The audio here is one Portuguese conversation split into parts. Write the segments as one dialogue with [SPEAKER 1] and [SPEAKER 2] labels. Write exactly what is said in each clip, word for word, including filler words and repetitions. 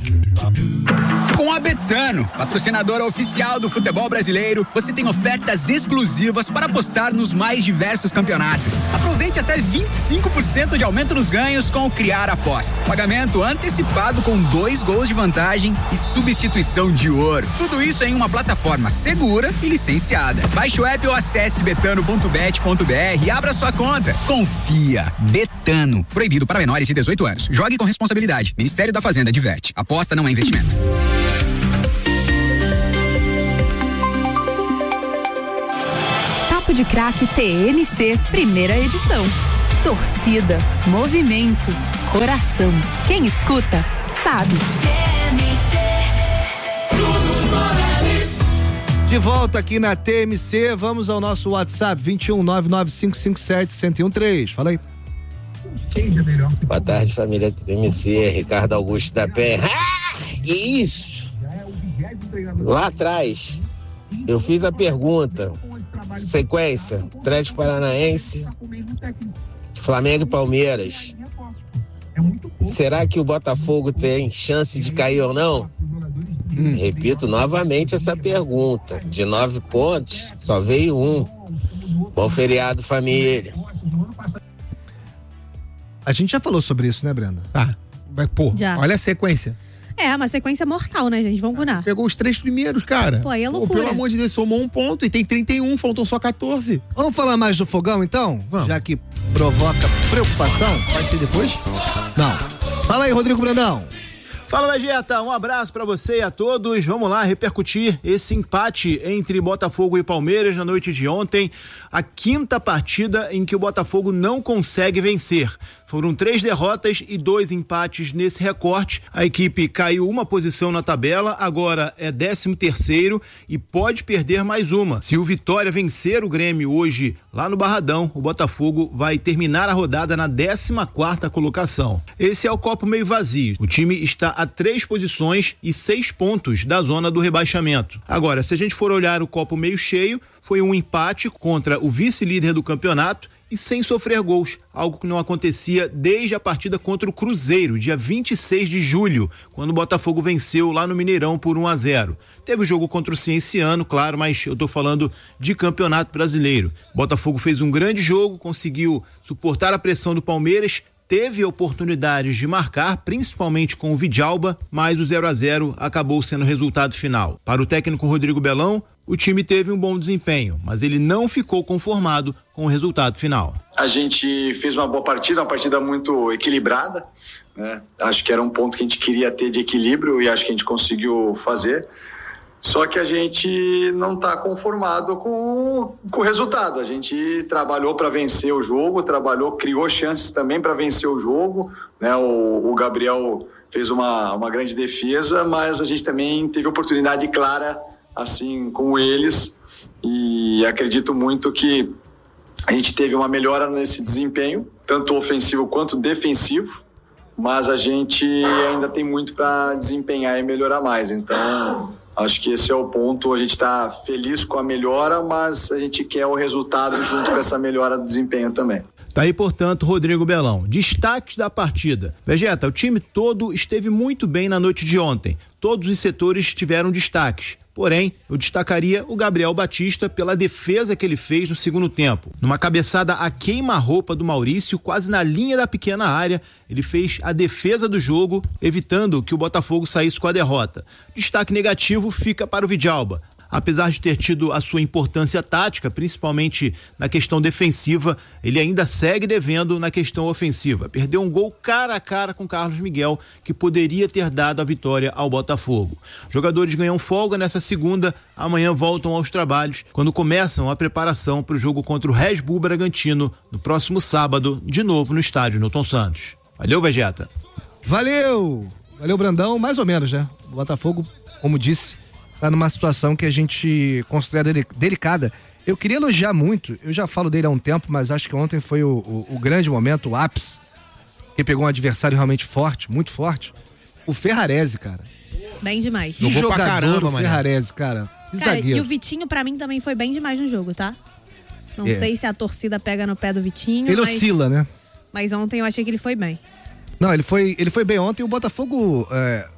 [SPEAKER 1] Com a Betano, patrocinadora oficial do futebol brasileiro, você tem ofertas exclusivas para apostar nos mais diversos campeonatos. Aproveite até vinte e cinco por cento de aumento nos ganhos com o Criar Aposta. Pagamento antecipado com dois gols de vantagem e substituição de ouro. Tudo isso em uma plataforma segura e licenciada. Baixe o app ou acesse betano ponto bet ponto br e abra sua conta. Confia. Betano. Proibido para menores de dezoito anos. Jogue com responsabilidade. Ministério da Fazenda diverte. Aposta não é investimento.
[SPEAKER 2] Papo de Craque T M C, primeira edição. Torcida, movimento, coração. Quem escuta, sabe.
[SPEAKER 3] De volta aqui na T M C, vamos ao nosso WhatsApp vinte e um, nove nove cinco cinco sete, um zero um três. Fala aí.
[SPEAKER 4] Boa tarde, família T M C, Ricardo Augusto da Penha. Ah, isso! Lá atrás, eu fiz a pergunta, sequência, Atlético Paranaense, Flamengo e Palmeiras. Será que o Botafogo tem chance de cair ou não? Hum. Repito novamente essa pergunta. De nove pontos, só veio um. Bom feriado, família.
[SPEAKER 3] A gente já falou sobre isso, né, Brenda?
[SPEAKER 5] Tá. Mas, pô,
[SPEAKER 6] Já.
[SPEAKER 5] olha a sequência.
[SPEAKER 6] É, uma sequência mortal, né, gente? Vamos combinar.
[SPEAKER 5] Pegou os três primeiros, cara.
[SPEAKER 6] Pô, aí é
[SPEAKER 5] Pô,
[SPEAKER 6] loucura.
[SPEAKER 5] pelo amor de Deus, somou um ponto e tem trinta e um, faltam só quatorze.
[SPEAKER 3] Vamos falar mais do fogão, então?
[SPEAKER 5] Vamos.
[SPEAKER 3] Já que provoca preocupação. Pode ser depois? Não. Fala aí, Rodrigo Brandão.
[SPEAKER 7] Fala, Vegeta, um abraço pra você e a todos. Vamos lá repercutir esse empate entre Botafogo e Palmeiras na noite de ontem. A quinta partida em que o Botafogo não consegue vencer. Foram três derrotas e dois empates nesse recorte. A equipe caiu uma posição na tabela, agora é décimo terceiro e pode perder mais uma. Se o Vitória vencer o Grêmio hoje lá no Barradão, o Botafogo vai terminar a rodada na décima quarta colocação. Esse é o copo meio vazio. O time está a três posições e seis pontos da zona do rebaixamento. Agora, se a gente for olhar o copo meio cheio, foi um empate contra o vice-líder do campeonato e sem sofrer gols, algo que não acontecia desde a partida contra o Cruzeiro, dia vinte e seis de julho, quando o Botafogo venceu lá no Mineirão por um a zero. Teve o jogo contra o Cienciano, claro, mas eu tô falando de Campeonato Brasileiro. O Botafogo fez um grande jogo, conseguiu suportar a pressão do Palmeiras, teve oportunidades de marcar, principalmente com o Vidalba, mas o zero a zero acabou sendo o resultado final. Para o técnico Rodrigo Belão, o time teve um bom desempenho, mas ele não ficou conformado com o resultado final.
[SPEAKER 8] A gente fez uma boa partida, uma partida muito equilibrada, né? Acho que era um ponto que a gente queria ter de equilíbrio e acho que a gente conseguiu fazer. Só que a gente não está conformado com, com o resultado. A gente trabalhou para vencer o jogo, trabalhou, criou chances também para vencer o jogo, né? O, o Gabriel fez uma, uma grande defesa, mas a gente também teve oportunidade clara, assim como eles, e acredito muito que a gente teve uma melhora nesse desempenho, tanto ofensivo quanto defensivo, mas a gente ainda tem muito para desempenhar e melhorar mais. Então, acho que esse é o ponto. A gente está feliz com a melhora, mas a gente quer o resultado junto com essa melhora do desempenho também.
[SPEAKER 7] Tá aí, portanto, Rodrigo Belão. Destaques da partida. Vegeta, o time todo esteve muito bem na noite de ontem. Todos os setores tiveram destaques. Porém, eu destacaria o Gabriel Batista pela defesa que ele fez no segundo tempo. Numa cabeçada a queima-roupa do Maurício, quase na linha da pequena área, ele fez a defesa do jogo, evitando que o Botafogo saísse com a derrota. Destaque negativo fica para o Vidalba. Apesar de ter tido a sua importância tática, principalmente na questão defensiva, ele ainda segue devendo na questão ofensiva. Perdeu um gol cara a cara com Carlos Miguel, que poderia ter dado a vitória ao Botafogo. Jogadores ganham folga nessa segunda, amanhã voltam aos trabalhos, quando começam a preparação para o jogo contra o Red Bull Bragantino, no próximo sábado, de novo no estádio Newton Santos. Valeu, Vegeta.
[SPEAKER 3] Valeu! Valeu, Brandão. Mais ou menos, né? O Botafogo, como disse, tá numa situação que a gente considera delicada. Eu queria elogiar muito, eu já falo dele há um tempo, mas acho que ontem foi o, o, o grande momento, o ápice, que pegou um adversário realmente forte, muito forte, o Ferrarese, cara.
[SPEAKER 6] Bem demais.
[SPEAKER 3] Que jogador, pra caramba, o Ferrarese, cara. Que
[SPEAKER 6] cara,
[SPEAKER 3] zagueiro.
[SPEAKER 6] E o Vitinho, pra mim, também foi bem demais no jogo, tá? Não
[SPEAKER 3] é.
[SPEAKER 6] sei se a torcida pega no pé do Vitinho,
[SPEAKER 3] Ele
[SPEAKER 6] mas...
[SPEAKER 3] oscila, né?
[SPEAKER 6] Mas ontem eu achei que ele foi bem.
[SPEAKER 3] Não, ele foi, ele foi bem ontem. O Botafogo, é,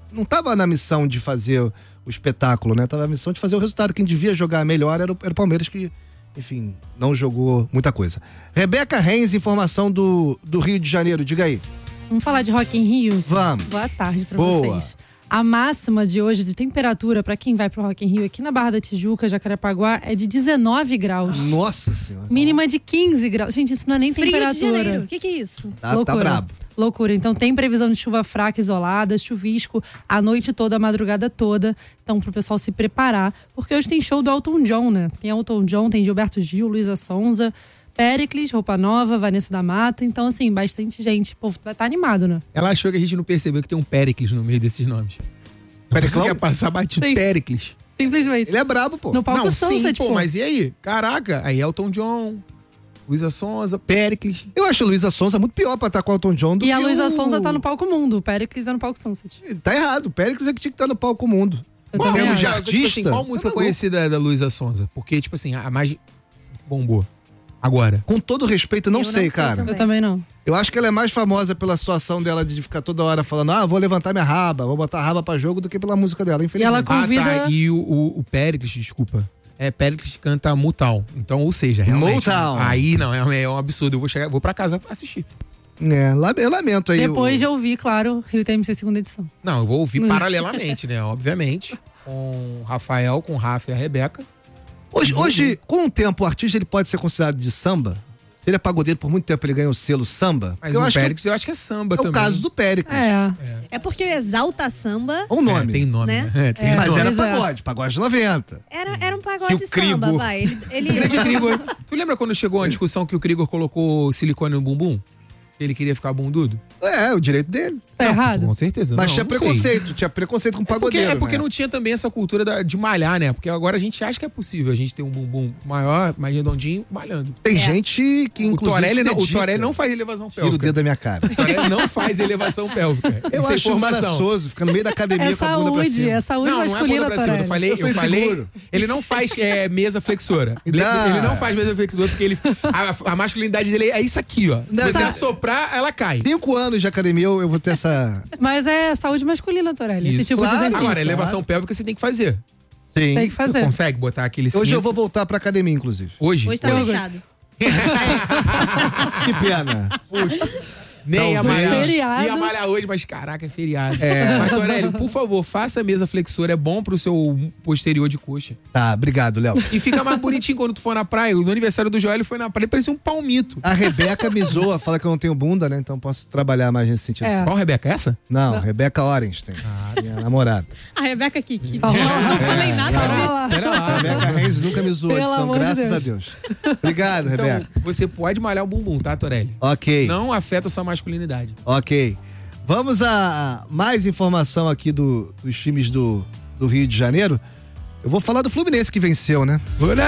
[SPEAKER 3] não tava na missão de fazer o espetáculo, né? Tava na missão de fazer o resultado. Quem devia jogar melhor era o, era o Palmeiras, que, enfim, não jogou muita coisa. Rebeca Reis, informação do, do Rio de Janeiro, diga aí.
[SPEAKER 9] Vamos falar de Rock in Rio?
[SPEAKER 3] Vamos.
[SPEAKER 9] Boa tarde pra
[SPEAKER 3] Boa.
[SPEAKER 9] vocês. A máxima de hoje de temperatura para quem vai pro Rock in Rio aqui na Barra da Tijuca, Jacarepaguá, é de dezenove graus.
[SPEAKER 3] Nossa Senhora.
[SPEAKER 9] Mínima de quinze graus. Gente, isso não é nem
[SPEAKER 6] Frio
[SPEAKER 9] temperatura.
[SPEAKER 6] de janeiro. O que, que é isso?
[SPEAKER 3] Tá,
[SPEAKER 9] Loucura.
[SPEAKER 3] tá brabo.
[SPEAKER 9] Loucura. Então tem previsão de chuva fraca, isolada, chuvisco a noite toda, a madrugada toda. Então pro pessoal se preparar. Porque hoje tem show do Elton John, né? Tem Elton John, tem Gilberto Gil, Luísa Sonza, Péricles, Roupa Nova, Vanessa da Mata. Então, assim, bastante gente. O povo vai estar animado, né?
[SPEAKER 5] Ela achou que a gente não percebeu que tem um Péricles no meio desses nomes. Péricles quer passar batido.
[SPEAKER 9] Sim.
[SPEAKER 5] Péricles.
[SPEAKER 9] Simplesmente.
[SPEAKER 3] Ele é brabo, pô.
[SPEAKER 9] No palco
[SPEAKER 5] Não,
[SPEAKER 9] Sunset,
[SPEAKER 5] sim, pô,
[SPEAKER 9] pô.
[SPEAKER 5] mas e aí? Caraca, aí Elton John, Luísa Sonza, Péricles.
[SPEAKER 3] Eu acho a Luísa Sonza muito pior pra estar com o Elton John do
[SPEAKER 9] E
[SPEAKER 3] que
[SPEAKER 9] a Luísa
[SPEAKER 3] o...
[SPEAKER 9] Sonza tá no palco Mundo. O Péricles é no palco Sunset.
[SPEAKER 3] Tá errado. O Péricles é que tinha que estar no palco mundo.
[SPEAKER 9] Eu
[SPEAKER 3] Em
[SPEAKER 9] também
[SPEAKER 3] termos de
[SPEAKER 9] acho.
[SPEAKER 3] artista...
[SPEAKER 5] Tipo assim, qual música
[SPEAKER 3] tá
[SPEAKER 5] conhecida da Luísa Sonza? Porque, tipo assim, a mais bombou. Agora.
[SPEAKER 3] Com todo respeito, não
[SPEAKER 6] Eu não
[SPEAKER 3] sei,
[SPEAKER 6] sei
[SPEAKER 3] cara.
[SPEAKER 6] também.
[SPEAKER 9] Eu também não.
[SPEAKER 3] Eu acho que ela é mais famosa pela situação dela de ficar toda hora falando, ah, vou levantar minha raba, vou botar a raba pra jogo, do que pela música dela, infelizmente.
[SPEAKER 9] ela convida-
[SPEAKER 5] Ah, tá. E o, o, o Péricles, desculpa. É, Péricles canta Mutal. Então, ou seja, realmente.
[SPEAKER 3] Motown.
[SPEAKER 5] Aí não, é, é um absurdo. Eu vou chegar, vou pra casa assistir.
[SPEAKER 3] É, la- eu lamento aí.
[SPEAKER 9] Depois
[SPEAKER 3] o...
[SPEAKER 9] de ouvir, claro, Rio T M C segunda edição.
[SPEAKER 5] Não, eu vou ouvir paralelamente, né? Obviamente. Com o Rafael, com o Rafa e a Rebeca.
[SPEAKER 3] Hoje, hoje, com o tempo, o artista ele pode ser considerado de samba? Se ele é pagodeiro por muito tempo, ele ganha o selo samba?
[SPEAKER 5] Mas
[SPEAKER 3] eu
[SPEAKER 5] o
[SPEAKER 3] acho
[SPEAKER 5] Péricles, eu acho que é samba
[SPEAKER 3] que é
[SPEAKER 5] também.
[SPEAKER 3] o caso do Péricles.
[SPEAKER 9] É.
[SPEAKER 6] É porque o Exalta Samba
[SPEAKER 3] Olha o nome.
[SPEAKER 5] É, tem nome,
[SPEAKER 6] Né?
[SPEAKER 5] né? É, tem
[SPEAKER 9] É,
[SPEAKER 3] Mas
[SPEAKER 5] nome.
[SPEAKER 3] era
[SPEAKER 9] Pois é.
[SPEAKER 3] pagode, pagode de noventa.
[SPEAKER 6] era, era um
[SPEAKER 3] E
[SPEAKER 6] pagode
[SPEAKER 3] o
[SPEAKER 6] samba,
[SPEAKER 3] Krigor?
[SPEAKER 6] vai. Ele, ele...
[SPEAKER 5] Grande Krigor. Tu lembra quando chegou uma discussão que o Krigor colocou silicone no bumbum? Ele queria ficar bundudo?
[SPEAKER 3] É, o direito dele.
[SPEAKER 9] Tá errado?
[SPEAKER 5] Com certeza.
[SPEAKER 3] Mas
[SPEAKER 5] não,
[SPEAKER 3] tinha
[SPEAKER 5] não sei.
[SPEAKER 3] preconceito, tinha preconceito com
[SPEAKER 5] É porque,
[SPEAKER 3] pagodeiro.
[SPEAKER 5] é porque
[SPEAKER 3] né?
[SPEAKER 5] não tinha também essa cultura da- de malhar, né? Porque agora a gente acha que é possível a gente ter um bumbum maior, mais redondinho, malhando.
[SPEAKER 3] Tem
[SPEAKER 6] É.
[SPEAKER 3] gente que
[SPEAKER 5] O
[SPEAKER 3] inclusive
[SPEAKER 5] Torelli,
[SPEAKER 3] se
[SPEAKER 5] não, o
[SPEAKER 3] dedica.
[SPEAKER 5] Torelli não faz elevação
[SPEAKER 3] Tira o
[SPEAKER 5] pélvica.
[SPEAKER 3] dedo da minha cara.
[SPEAKER 5] O Torelli não faz elevação pélvica.
[SPEAKER 3] Eu
[SPEAKER 5] Isso é
[SPEAKER 3] acho
[SPEAKER 5] informação.
[SPEAKER 3] embaraçoso, fica no meio da academia
[SPEAKER 9] É
[SPEAKER 3] com a bunda pra
[SPEAKER 9] saúde,
[SPEAKER 3] cima.
[SPEAKER 9] é saúde
[SPEAKER 5] Não, não é
[SPEAKER 9] masculina,
[SPEAKER 5] bunda pra cima. Eu
[SPEAKER 9] Torelli.
[SPEAKER 5] falei,
[SPEAKER 3] Eu sou
[SPEAKER 5] eu falei,
[SPEAKER 3] inseguro.
[SPEAKER 5] ele não faz é, mesa flexora. Ele,
[SPEAKER 3] Não.
[SPEAKER 5] ele não faz mesa flexora porque ele, a, a masculinidade dele é isso aqui, ó. Se
[SPEAKER 3] Não,
[SPEAKER 5] você
[SPEAKER 3] sabe-
[SPEAKER 5] assoprar, ela cai.
[SPEAKER 3] Cinco anos de academia eu, eu vou ter essa...
[SPEAKER 9] Mas é saúde masculina, Torelli. Esse
[SPEAKER 5] Isso.
[SPEAKER 9] tipo
[SPEAKER 3] Claro.
[SPEAKER 9] de exercício.
[SPEAKER 5] Agora, elevação pélvica você tem que fazer.
[SPEAKER 3] Sim.
[SPEAKER 9] Tem que
[SPEAKER 5] Você
[SPEAKER 9] fazer.
[SPEAKER 5] consegue botar aquele
[SPEAKER 3] Hoje
[SPEAKER 5] cinto?
[SPEAKER 3] eu vou voltar pra academia, inclusive.
[SPEAKER 5] Hoje?
[SPEAKER 6] Hoje tá
[SPEAKER 9] Eu-
[SPEAKER 6] fechado.
[SPEAKER 3] Que pena.
[SPEAKER 5] Nem ia
[SPEAKER 3] Talvez.
[SPEAKER 5] malhar.
[SPEAKER 9] Feriado.
[SPEAKER 5] Ia malhar hoje, mas caraca, é feriado.
[SPEAKER 3] É.
[SPEAKER 5] Mas, Torelli, por favor, faça a mesa flexora. É bom pro seu posterior de coxa.
[SPEAKER 3] Tá, obrigado, Léo.
[SPEAKER 5] E fica mais bonitinho quando tu for na praia. O aniversário do Joel foi na praia, parecia um palmito.
[SPEAKER 3] A Rebeca me zoa, fala que eu não tenho bunda, né? Então posso trabalhar mais nesse sentido.
[SPEAKER 9] É.
[SPEAKER 5] Qual, Rebeca? Essa?
[SPEAKER 3] Não, Rebeca Orenstein, minha namorada.
[SPEAKER 6] A Rebeca Kiki.
[SPEAKER 9] Ó,
[SPEAKER 6] Não falei nada.
[SPEAKER 9] Olha
[SPEAKER 6] né?
[SPEAKER 9] lá.
[SPEAKER 5] Pera lá,
[SPEAKER 3] Rebeca Reis nunca me zoou,
[SPEAKER 9] Pelo
[SPEAKER 3] então
[SPEAKER 9] amor de
[SPEAKER 3] graças
[SPEAKER 9] Deus.
[SPEAKER 3] a Deus. Obrigado,
[SPEAKER 5] Então,
[SPEAKER 3] Rebeca.
[SPEAKER 5] você pode malhar o bumbum, tá, Torelli?
[SPEAKER 3] Ok,
[SPEAKER 5] Não afeta a sua masculinidade.
[SPEAKER 3] ok. Vamos a mais informação aqui do- dos times do, do Rio de Janeiro. Eu vou falar do Fluminense que venceu, né?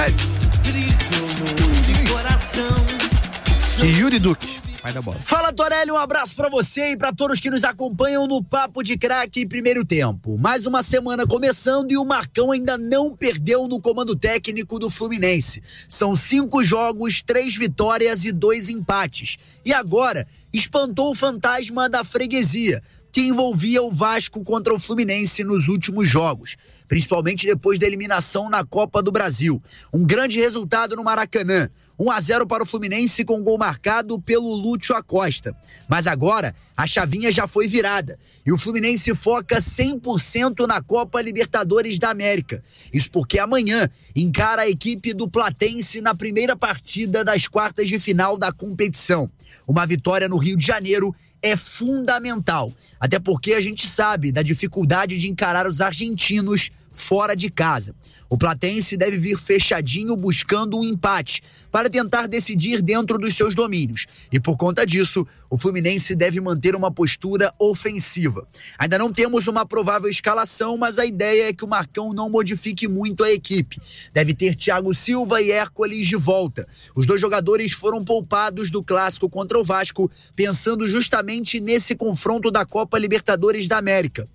[SPEAKER 3] E Yuri Duque.
[SPEAKER 5] Vai da bola.
[SPEAKER 10] Fala, Torelli, um abraço pra você e pra todos que nos acompanham no Papo de Craque Primeiro Tempo. Mais uma semana começando e o Marcão ainda não perdeu no comando técnico do Fluminense. São cinco jogos, três vitórias e dois empates. E agora, espantou o fantasma da freguesia, que envolvia o Vasco contra o Fluminense nos últimos jogos, principalmente depois da eliminação na Copa do Brasil. Um grande resultado no Maracanã, um a zero para o Fluminense com gol marcado pelo Lúcio Acosta. Mas agora a chavinha já foi virada e o Fluminense foca cem por cento na Copa Libertadores da América. Isso porque amanhã encara a equipe do Platense na primeira partida das quartas de final da competição. Uma vitória no Rio de Janeiro é fundamental, até porque a gente sabe da dificuldade de encarar os argentinos fora de casa. O Platense deve vir fechadinho buscando um empate para tentar decidir dentro dos seus domínios. E por conta disso, o Fluminense deve manter uma postura ofensiva. Ainda não temos uma provável escalação, mas a ideia é que o Marcão não modifique muito a equipe. Deve ter Thiago Silva e Hércules de volta. Os dois jogadores foram poupados do clássico contra o Vasco, pensando justamente nesse confronto da Copa Libertadores da América.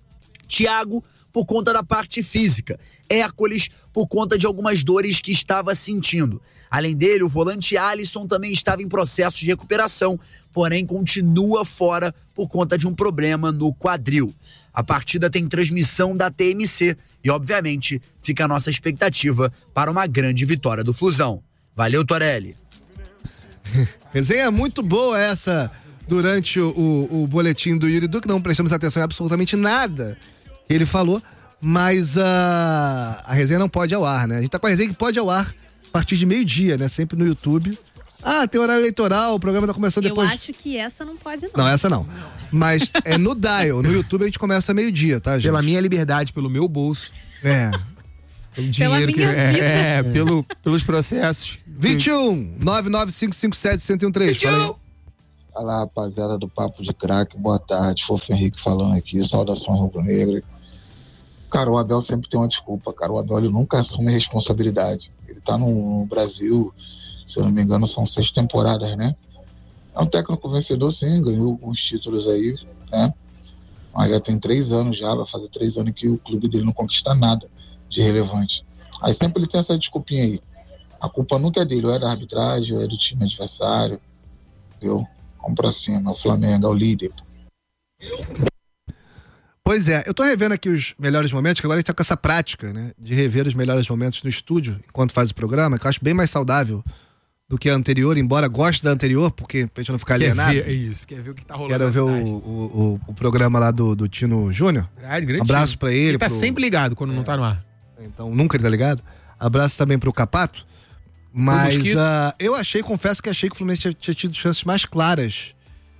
[SPEAKER 10] Thiago, por conta da parte física. Hércules, por conta de algumas dores que estava sentindo. Além dele, o volante Alisson também estava em processo de recuperação, porém continua fora por conta de um problema no quadril. A partida tem transmissão da T M C e, obviamente, fica a nossa expectativa para uma grande vitória do Flusão. Valeu, Torelli.
[SPEAKER 3] Resenha muito boa essa durante o, o, o boletim do Yuri Duque. Não prestamos atenção em absolutamente nada que ele falou, mas a, a resenha não pode ao ar, né? A gente tá com a resenha que pode ao ar a partir de meio-dia, né? Sempre no YouTube. Ah, tem horário eleitoral, o programa tá começando
[SPEAKER 6] Eu
[SPEAKER 3] depois.
[SPEAKER 6] Eu acho que essa não pode, não.
[SPEAKER 3] Não, essa não. Mas é no Dial, no YouTube a gente começa meio-dia, tá, gente?
[SPEAKER 5] Pela minha liberdade, pelo meu bolso.
[SPEAKER 3] É.
[SPEAKER 5] Pelo dinheiro que é, é, pelo, pelos processos.
[SPEAKER 3] vinte e um, nove nove cinco cinco sete, um zero um três.
[SPEAKER 11] Fala, rapaziada do Papo de Craque, boa tarde. Fofo Henrique falando aqui, saudações rubro-negra. Cara, o Abel sempre tem uma desculpa, cara. O Abel ele nunca assume responsabilidade. Ele tá no, no Brasil, se eu não me engano, são seis temporadas, né? É um técnico vencedor, sim, ganhou alguns títulos aí, né? Mas já tem três anos já, vai fazer três anos que o clube dele não conquista nada de relevante. Aí sempre ele tem essa desculpinha aí. A culpa nunca é dele, ou é da arbitragem, ou é do time adversário. Entendeu? Vamos pra cima, o Flamengo é o líder.
[SPEAKER 3] Pois é, eu tô revendo aqui os melhores momentos, que agora a gente tá com essa prática, né? De rever os melhores momentos no estúdio, enquanto faz o programa, que eu acho bem mais saudável do que a anterior, embora goste da anterior, porque pra gente não ficar alienado.
[SPEAKER 5] Quer ver, é isso, quer ver o que tá rolando.
[SPEAKER 3] Quero ver o, o, o, o programa lá do, do Tino Júnior.
[SPEAKER 5] Grande, grande
[SPEAKER 3] Abraço
[SPEAKER 5] Tino.
[SPEAKER 3] pra ele.
[SPEAKER 5] Ele tá
[SPEAKER 3] pro...
[SPEAKER 5] sempre ligado quando é. não tá no ar.
[SPEAKER 3] Então, nunca ele tá ligado. Abraço também pro Capato. Mas uh, eu achei, confesso que achei que o Fluminense tinha, tinha tido chances mais claras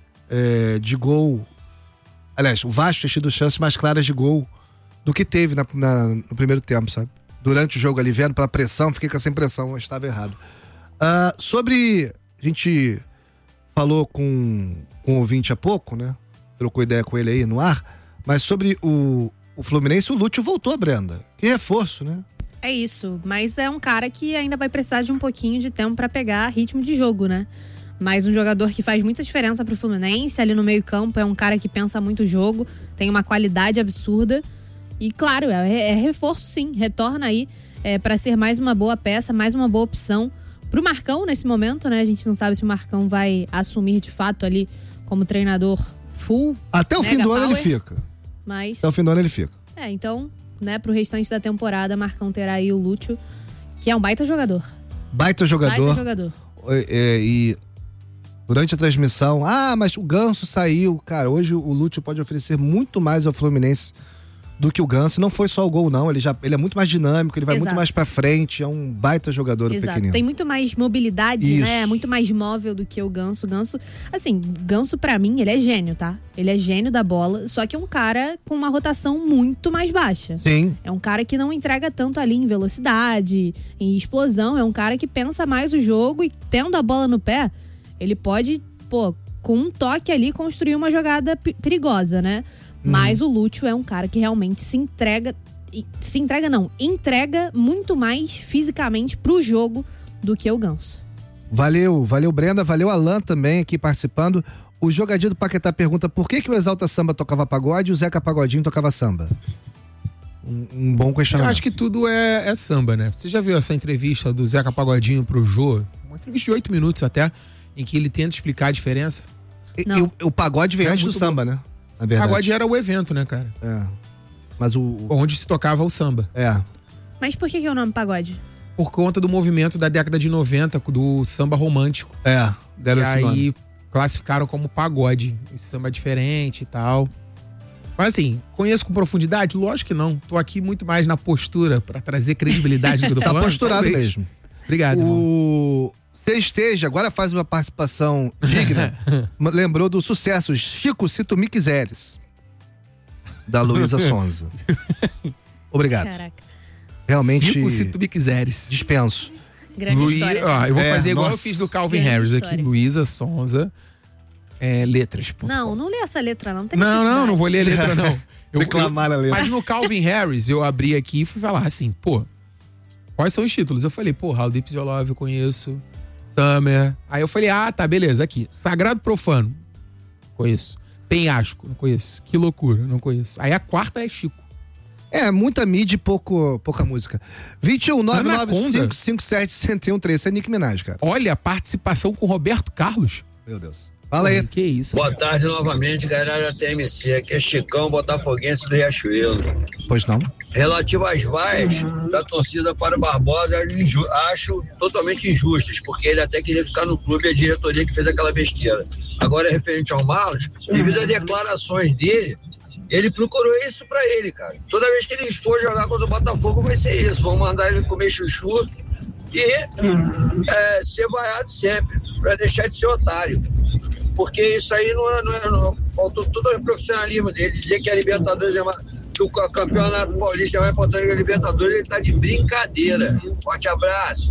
[SPEAKER 3] é, de gol. Aliás, o Vasco tinha tido chances mais claras de gol do que teve na, na, no primeiro tempo, sabe? Durante o jogo ali, vendo pela pressão, fiquei com essa impressão, eu estava errado. Uh, sobre. A gente falou com, com o ouvinte há pouco, né? Trocou ideia com ele aí no ar. Mas sobre o, o Fluminense, o Lúcio voltou, Brenda. Que reforço, né?
[SPEAKER 6] É isso, mas é um cara que ainda vai precisar de um pouquinho de tempo pra pegar ritmo de jogo, né? Mas um jogador que faz muita diferença pro Fluminense, ali no meio campo, é um cara que pensa muito o jogo, tem uma qualidade absurda. E claro, é, é reforço sim, retorna aí é, pra ser mais uma boa peça, mais uma boa opção pro Marcão nesse momento, né? A gente não sabe se o Marcão vai assumir de fato ali como treinador full.
[SPEAKER 3] Até o fim do ano ele fica.
[SPEAKER 6] Mas...
[SPEAKER 3] Até o fim do ano ele fica.
[SPEAKER 6] É, então, né, pro restante da temporada, Marcão terá aí o Lúcio, que é um baita jogador.
[SPEAKER 3] Baita jogador.
[SPEAKER 6] Baita jogador.
[SPEAKER 3] É, e durante a transmissão, ah, mas o Ganso saiu. Cara, hoje o Lúcio pode oferecer muito mais ao Fluminense do que o Ganso. Não foi só o gol, não. Ele, já, ele é muito mais dinâmico, ele vai
[SPEAKER 6] Exato.
[SPEAKER 3] muito mais pra frente. É um baita jogador,
[SPEAKER 6] Exato.
[SPEAKER 3] o pequenino.
[SPEAKER 6] Tem muito mais mobilidade,
[SPEAKER 3] Isso.
[SPEAKER 6] né? Muito mais móvel do que o Ganso. Ganso, assim, Ganso pra mim, ele é gênio, tá? Ele é gênio da bola, só que é um cara com uma rotação muito mais baixa.
[SPEAKER 3] Sim.
[SPEAKER 6] É um cara que não entrega tanto ali em velocidade, em explosão. É um cara que pensa mais o jogo e, tendo a bola no pé, ele pode, pô, com um toque ali, construir uma jogada p- perigosa, né? Mas o Lúcio é um cara que realmente se entrega, se entrega não, entrega muito mais fisicamente pro jogo do que o Ganso.
[SPEAKER 3] Valeu, valeu Brenda, valeu Alan também aqui participando. O Jogadinho do Paquetá pergunta por que que o Exalta Samba tocava pagode e o Zeca Pagodinho tocava samba? Um, um bom questionamento.
[SPEAKER 5] Eu acho que tudo é, é samba, né? Você já viu essa entrevista do Zeca Pagodinho pro Jô? Uma entrevista de oito minutos até, em que ele tenta explicar a diferença.
[SPEAKER 3] E, e o, o pagode vem
[SPEAKER 5] É
[SPEAKER 3] antes do
[SPEAKER 5] muito
[SPEAKER 3] samba,
[SPEAKER 5] bom.
[SPEAKER 3] né? Na verdade.
[SPEAKER 5] Pagode era o evento, né, cara?
[SPEAKER 3] É. Mas o, o...
[SPEAKER 5] Onde se tocava o samba.
[SPEAKER 3] É.
[SPEAKER 6] Mas por que que é o nome pagode?
[SPEAKER 5] Por conta do movimento da década de noventa, do samba romântico.
[SPEAKER 3] É, deram
[SPEAKER 5] e
[SPEAKER 3] esse
[SPEAKER 5] aí
[SPEAKER 3] nome.
[SPEAKER 5] classificaram como pagode. Esse samba diferente e tal. Mas assim, conheço com profundidade? Lógico que não. Tô aqui muito mais na postura pra trazer credibilidade do que eu tô
[SPEAKER 3] Tá
[SPEAKER 5] falando.
[SPEAKER 3] posturado
[SPEAKER 5] Talvez.
[SPEAKER 3] mesmo.
[SPEAKER 5] Obrigado, irmão.
[SPEAKER 3] O Você Esteja agora faz uma participação digna. Lembrou do sucesso Chico, se tu me quiseres, da Luísa Sonza. Obrigado.
[SPEAKER 6] Caraca.
[SPEAKER 3] Realmente.
[SPEAKER 5] Chico, se tu me quiseres.
[SPEAKER 3] Dispenso.
[SPEAKER 6] Grande
[SPEAKER 5] Luí...
[SPEAKER 6] história.
[SPEAKER 5] Ó, eu vou
[SPEAKER 3] É,
[SPEAKER 5] fazer igual
[SPEAKER 3] nossa.
[SPEAKER 5] eu fiz do Calvin
[SPEAKER 6] Grande
[SPEAKER 5] Harris
[SPEAKER 6] história.
[SPEAKER 5] aqui. Luísa Sonza. É, letras.
[SPEAKER 6] Não, não lê essa letra não, não tem
[SPEAKER 5] Não,
[SPEAKER 6] necessidade.
[SPEAKER 5] não, não vou ler a letra, não. Eu,
[SPEAKER 3] Declamar a letra.
[SPEAKER 5] Mas no Calvin Harris, eu abri aqui e fui falar assim, pô, quais são os títulos? Eu falei, pô, How Deep Is Your Love eu conheço. Summer. Aí eu falei, ah, tá, beleza, aqui. Sagrado Profano. Conheço. Penhasco, não conheço. Que loucura, não conheço. Aí a quarta é Chico.
[SPEAKER 3] É, muita mídia e pouco, pouca música. vinte e um, nove nove cinco, cinco sete, um um três. Isso é Nick Minaj, cara.
[SPEAKER 5] Olha a participação com Roberto Carlos.
[SPEAKER 3] Meu Deus. Fala aí.
[SPEAKER 5] Que isso?
[SPEAKER 12] Boa cara. tarde novamente, galera da T M C. Aqui é Chicão, botafoguense do Riachuelo.
[SPEAKER 3] Pois não.
[SPEAKER 12] Relativo às vaias da torcida para o Barbosa, acho totalmente injustas, porque ele até queria ficar no clube e a diretoria que fez aquela besteira. Agora, referente ao Marlos, devido às declarações dele, ele procurou isso pra ele, cara. Toda vez que ele for jogar contra o Botafogo, vai ser isso. Vão mandar ele comer chuchu e é, ser vaiado sempre, pra deixar de ser otário. Porque isso aí não é, não é não. Faltou todo o profissionalismo dele. Dizer que a Libertadores é mais, que o campeonato paulista é mais importante que a Libertadores, ele tá de brincadeira. Forte abraço.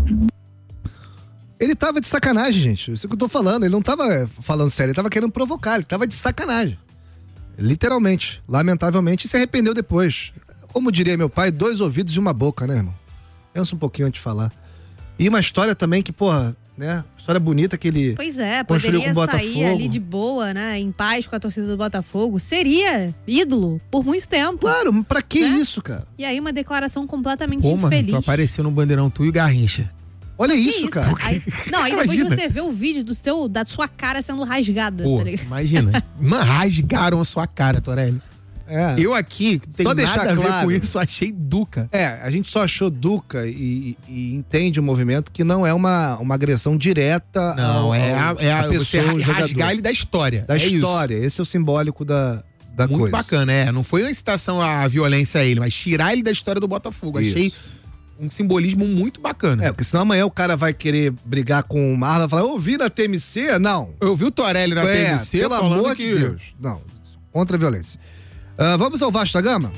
[SPEAKER 3] Ele tava de sacanagem, gente. Isso que eu tô falando. Ele não tava falando sério, ele tava querendo provocar, ele tava de sacanagem. Literalmente. Lamentavelmente, e se arrependeu depois. Como diria meu pai, dois ouvidos e uma boca, né, irmão? Pensa um pouquinho antes de falar. E uma história também que, porra, né? História bonita que ele
[SPEAKER 6] Pois é,
[SPEAKER 3] construiu
[SPEAKER 6] poderia
[SPEAKER 3] com o
[SPEAKER 6] sair
[SPEAKER 3] Botafogo.
[SPEAKER 6] ali de boa, né? Em paz com a torcida do Botafogo. Seria ídolo por muito tempo.
[SPEAKER 3] Claro, pra que
[SPEAKER 6] né?
[SPEAKER 3] isso, cara?
[SPEAKER 6] E aí uma declaração completamente
[SPEAKER 5] Pô, mano,
[SPEAKER 6] infeliz.
[SPEAKER 5] tu apareceu no Bandeirão, tu e o Garrincha.
[SPEAKER 3] Olha
[SPEAKER 6] Que
[SPEAKER 3] isso, cara.
[SPEAKER 6] Aí, não, aí depois
[SPEAKER 5] Imagina.
[SPEAKER 6] você vê o vídeo do seu, da sua cara sendo rasgada.
[SPEAKER 5] Pô,
[SPEAKER 6] tá ligado?
[SPEAKER 5] imagina. Mano, rasgaram a sua cara, Torelli.
[SPEAKER 3] É.
[SPEAKER 5] Eu aqui, que tem
[SPEAKER 3] Só
[SPEAKER 5] nada
[SPEAKER 3] deixar
[SPEAKER 5] a ver
[SPEAKER 3] claro.
[SPEAKER 5] com isso, achei Duca.
[SPEAKER 3] É, a gente só achou Duca e, e entende o movimento que não é uma, uma agressão direta
[SPEAKER 5] Não,
[SPEAKER 3] ao,
[SPEAKER 5] é a,
[SPEAKER 3] ao-
[SPEAKER 5] é a,
[SPEAKER 3] à pessoa,
[SPEAKER 5] você
[SPEAKER 3] o jogador.
[SPEAKER 5] rasgar ele da história.
[SPEAKER 3] Da
[SPEAKER 5] é
[SPEAKER 3] história. Esse é o simbólico da, da
[SPEAKER 5] Muito
[SPEAKER 3] coisa.
[SPEAKER 5] bacana, é. Não foi uma incitação à violência a ele, mas tirar ele da história do Botafogo.
[SPEAKER 3] Isso.
[SPEAKER 5] Achei um simbolismo muito bacana.
[SPEAKER 3] É, porque senão amanhã o cara vai querer brigar com o Marlon e falar, eu vi na T M C? Não.
[SPEAKER 5] Eu vi o Torelli na
[SPEAKER 3] É,
[SPEAKER 5] T M C
[SPEAKER 3] pelo
[SPEAKER 5] falando
[SPEAKER 3] amor
[SPEAKER 5] que...
[SPEAKER 3] de Deus. Não, contra a violência. Ah, vamos ao Vasco da Gama?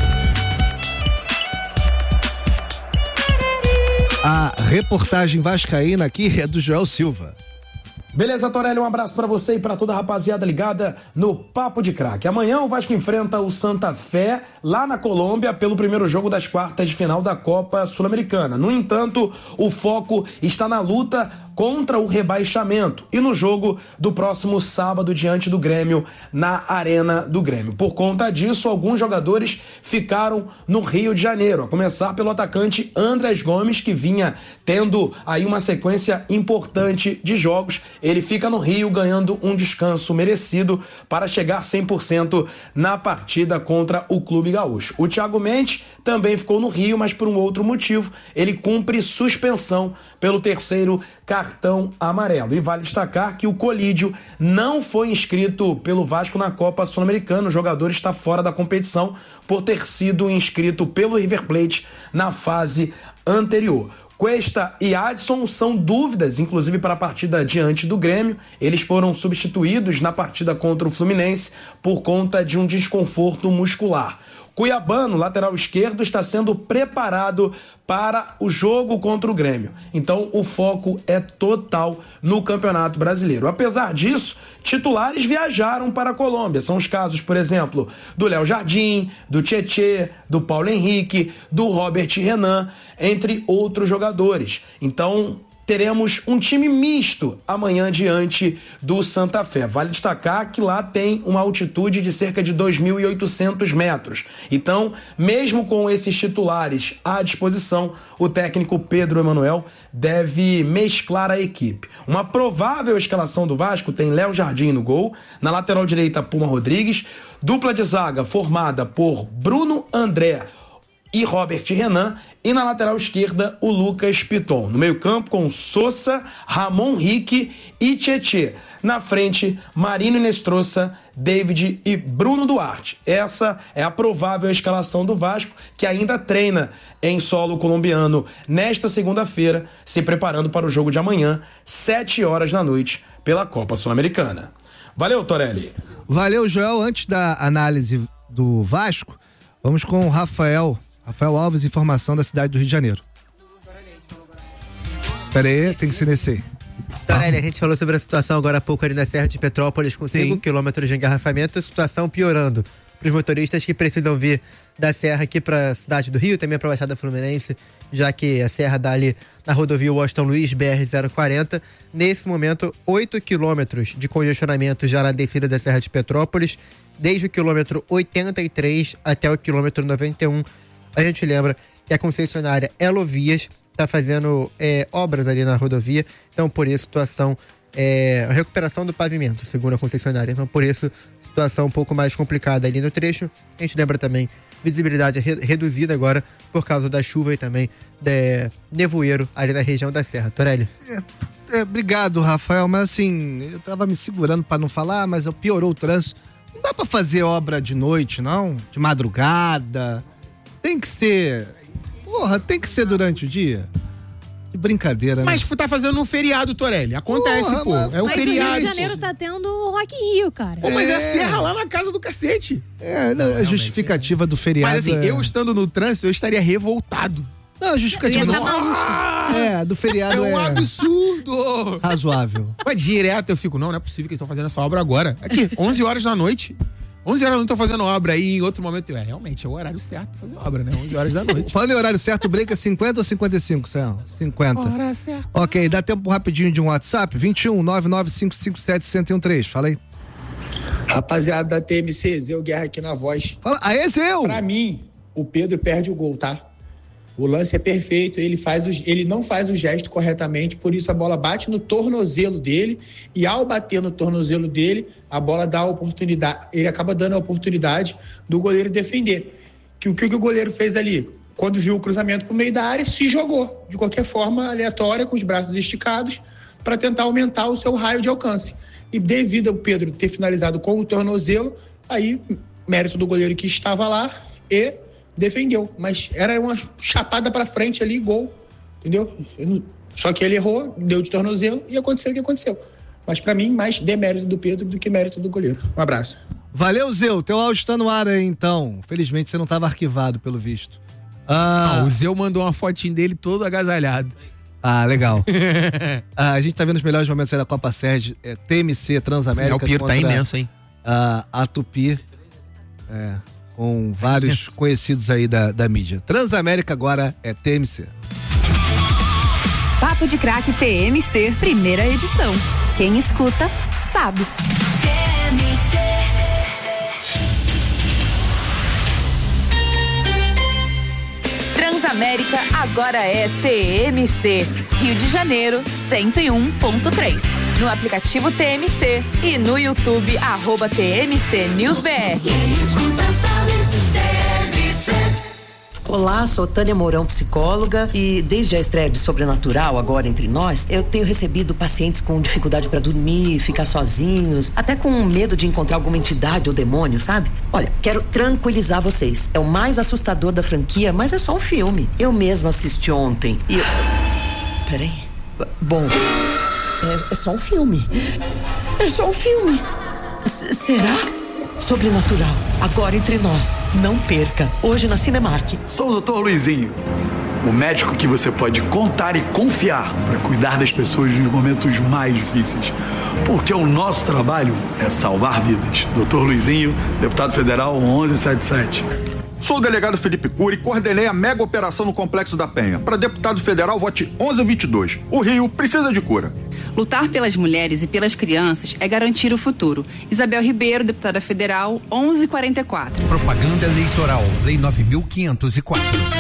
[SPEAKER 3] A reportagem vascaína aqui é do Joel Silva.
[SPEAKER 13] Beleza, Torelli, um abraço pra você e pra toda a rapaziada ligada no Papo de Craque. Amanhã o Vasco enfrenta o Santa Fé lá na Colômbia pelo primeiro jogo das quartas de final da Copa Sul-Americana. No entanto, o foco está na luta contra o rebaixamento e no jogo do próximo sábado diante do Grêmio na Arena do Grêmio. Por conta disso, alguns jogadores ficaram no Rio de Janeiro, a começar pelo atacante Andrés Gomes, que vinha tendo aí uma sequência importante de jogos. Ele fica no Rio ganhando um descanso merecido para chegar cem por cento na partida contra o Clube Gaúcho. O Thiago Mendes também ficou no Rio, mas por um outro motivo. Ele cumpre suspensão pelo terceiro cartão amarelo. E vale destacar que o Colídio não foi inscrito pelo Vasco na Copa Sul-Americana. O jogador está fora da competição por ter sido inscrito pelo River Plate na fase anterior. Cuesta e Adson são dúvidas, inclusive para a partida diante do Grêmio. Eles foram substituídos na partida contra o Fluminense por conta de um desconforto muscular. Cuiabano, lateral esquerdo, está sendo preparado para o jogo contra o Grêmio. Então o foco é total no Campeonato Brasileiro. Apesar disso, titulares viajaram para a Colômbia. São os casos, por exemplo, do Léo Jardim, do Tietê, do Paulo Henrique, do Robert Renan, entre outros jogadores. Então teremos um time misto amanhã diante do Santa Fé. Vale destacar que lá tem uma altitude de cerca de dois mil e oitocentos metros. Então, mesmo com esses titulares à disposição, o técnico Pedro Emanuel deve mesclar a equipe. Uma provável escalação do Vasco tem Léo Jardim no gol, na lateral direita Puma Rodrigues, dupla de zaga formada por Bruno André e Robert Renan, e na lateral esquerda o Lucas Piton. No meio-campo com Sousa, Ramon Rique e Tietê. Na frente, Marino Inestrosa, David e Bruno Duarte. Essa é a provável escalação do Vasco, que ainda treina em solo colombiano nesta segunda-feira, se preparando para o jogo de amanhã, sete horas da noite, pela Copa Sul-Americana. Valeu, Torelli.
[SPEAKER 3] Valeu, Joel. Antes da análise do Vasco, vamos com o Rafael Rafael Alves, informação da cidade do Rio de Janeiro. Pera aí, tem que ser nesse aí.
[SPEAKER 14] Torelli, a gente falou sobre a situação agora há pouco ali na Serra de Petrópolis, com cinco quilômetros de engarrafamento, situação piorando para os motoristas que precisam vir da Serra aqui para a cidade do Rio, também para a Baixada Fluminense, já que a Serra dá ali na rodovia Washington Luiz, B R zero quarenta. Nesse momento, oito quilômetros de congestionamento já na descida da Serra de Petrópolis, desde o quilômetro oitenta e três até o quilômetro noventa e um. A gente lembra que a concessionária Elovias está fazendo é, obras ali na rodovia, então por isso situação, é, recuperação do pavimento, segundo a concessionária, então por isso situação um pouco mais complicada ali no trecho. A gente lembra também visibilidade re- reduzida agora por causa da chuva e também de nevoeiro ali na região da Serra. Torelli.
[SPEAKER 3] É, é, obrigado, Rafael, mas assim, eu tava me segurando para não falar, mas piorou o trânsito. Não dá para fazer obra de noite, não? De madrugada. Tem que ser... Porra, tem que ser durante o dia. Que brincadeira, né?
[SPEAKER 5] Mas tá fazendo um feriado, Torelli. Acontece,
[SPEAKER 3] Porra,
[SPEAKER 5] pô.
[SPEAKER 3] mas-
[SPEAKER 5] É um
[SPEAKER 6] Mas
[SPEAKER 5] feriado.
[SPEAKER 6] o Rio de Janeiro tá tendo o Rock in Rio, cara.
[SPEAKER 5] Pô, mas é a Serra lá na casa do cacete.
[SPEAKER 3] É, não, a justificativa do feriado.
[SPEAKER 5] Mas assim,
[SPEAKER 3] é...
[SPEAKER 5] eu estando no trânsito, eu estaria revoltado.
[SPEAKER 3] Não, a justificativa
[SPEAKER 6] Eu ia
[SPEAKER 3] do...
[SPEAKER 6] tá maluco.
[SPEAKER 3] É, do feriado
[SPEAKER 5] É um
[SPEAKER 3] é
[SPEAKER 5] absurdo.
[SPEAKER 3] razoável.
[SPEAKER 5] Mas direto eu fico, não, não é possível que estão fazendo essa obra agora. Aqui, onze horas da noite. onze horas eu não tô fazendo obra aí, em outro momento. É, realmente, é o horário certo pra fazer obra, né? onze horas da noite.
[SPEAKER 3] Falando em horário certo, o break é cinquenta ou cinquenta e cinco, Céu? cinquenta.
[SPEAKER 5] Hora certa.
[SPEAKER 3] Ok, dá tempo rapidinho de um WhatsApp? vinte e um, nove nove cinco cinco sete, um zero um três. Fala aí.
[SPEAKER 15] Rapaziada da T M C, Zeu Guerra aqui na voz.
[SPEAKER 3] Fala, aê, Zeu!
[SPEAKER 15] Pra mim, o Pedro perde o gol, tá? O lance é perfeito, ele, faz o, ele não faz o gesto corretamente, por isso a bola bate no tornozelo dele e ao bater no tornozelo dele, a bola dá a oportunidade, ele acaba dando a oportunidade do goleiro defender. Que o que o goleiro fez ali? Quando viu o cruzamento pro meio da área, se jogou, de qualquer forma aleatória, com os braços esticados, para tentar aumentar o seu raio de alcance. E devido ao Pedro ter finalizado com o tornozelo, aí mérito do goleiro que estava lá e defendeu, mas era uma chapada pra frente ali, gol, entendeu? Não... Só que ele errou, deu de tornozelo e aconteceu o que aconteceu. Mas pra mim, mais demérito do Pedro do que mérito do goleiro. Um abraço.
[SPEAKER 3] Valeu, Zeu. Teu áudio tá no ar aí, então. Felizmente você não tava arquivado, pelo visto. Ah,
[SPEAKER 5] Ah, o Zeu mandou uma fotinho dele todo agasalhado.
[SPEAKER 3] ah legal. Ah, a gente tá vendo os melhores momentos aí da Copa Sérgio. É, T M C, Transamérica.
[SPEAKER 5] É, o Piro tá
[SPEAKER 3] contra
[SPEAKER 5] imenso, hein?
[SPEAKER 3] A, a Tupi. É, com vários conhecidos aí da, da mídia. Transamérica agora é T M C.
[SPEAKER 2] Papo de Craque T M C, primeira edição. Quem escuta, sabe. Transamérica agora é T M C. Rio de Janeiro, cento e um ponto três. No aplicativo T M C e no YouTube, arroba T M C News B R.
[SPEAKER 16] Olá, sou Tânia Mourão, psicóloga, e desde a estreia de Sobrenatural, agora entre nós, eu tenho recebido pacientes com dificuldade para dormir, ficar sozinhos, até com medo de encontrar alguma entidade ou demônio, sabe? Olha, quero tranquilizar vocês. É o mais assustador da franquia, mas é só um filme. Eu mesma assisti ontem e... Eu... Peraí. Bom, é, é só um filme. É só um filme. S- será? Sobrenatural, agora entre nós. Não perca, hoje na Cinemark.
[SPEAKER 17] Sou o doutor Luizinho, o médico que você pode contar e confiar para cuidar das pessoas nos momentos mais difíceis. Porque o nosso trabalho é salvar vidas. doutor Luizinho, deputado federal onze setenta e sete.
[SPEAKER 18] Sou o delegado Felipe Cury e coordenei a mega operação no Complexo da Penha. Para deputado federal, vote onze vinte e dois. O Rio precisa de cura.
[SPEAKER 19] Lutar pelas mulheres e pelas crianças é garantir o futuro. Isabel Ribeiro, deputada federal, onze quarenta e quatro.
[SPEAKER 20] Propaganda eleitoral, Lei nove mil quinhentos e quatro.